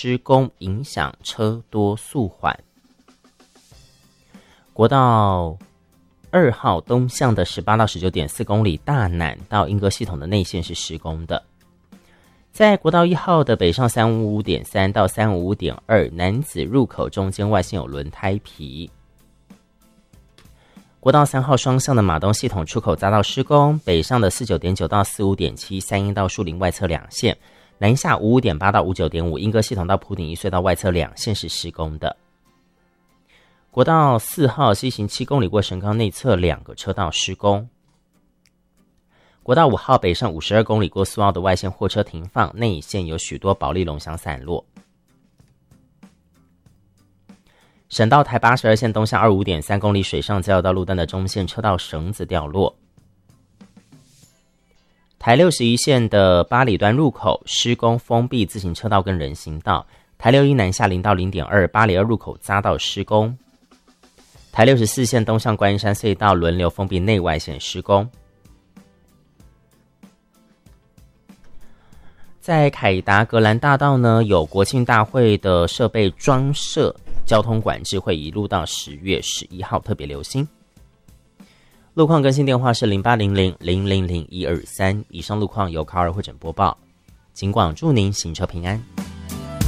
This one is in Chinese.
施工，影响车多速缓。国道2号东向的18到19.4公里大南到莺歌系统的内线是施工的。在国道1号的北上355.3到355.2南子入口中间外线有轮胎皮。国道3号双向的马东系统出口匝道施工，北上的49.9到45.7三鶯到树林外侧2线，南下55.8到59.5莺歌系统到埔顶一隧道外侧2线是施工的。国道4号西行7公里过神冈内侧2个车道施工。国道5号北上52公里过苏澳的外线货车停放，内线有许多保利龙箱散落。省道台82线东向25.3公里水上交流道路段的中线车道绳子掉落。台61线的八里端入口施工封闭自行车道跟人行道，台61南下0到0.2八里2入口匝道施工。台64线东向观音山隧道轮流封闭内外线施工。在凯达格兰大道呢，有国庆大会的设备装设，交通管制会一路到10月11号，特别留心。路况更新电话是0800000123，以上路况由卡尔会诊播报。警广祝您行车平安。